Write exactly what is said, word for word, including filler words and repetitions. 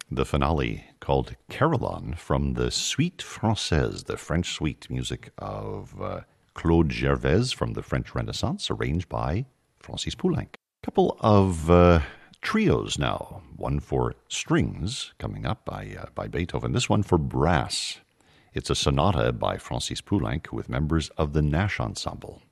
the finale called Carillon from the Suite Française, the French suite music of uh, Claude Gervais from the French Renaissance, arranged by Francis Poulenc. A couple of uh, trios now, one for strings coming up by, uh, by Beethoven, this one for brass. It's a sonata by Francis Poulenc with members of the Nash Ensemble.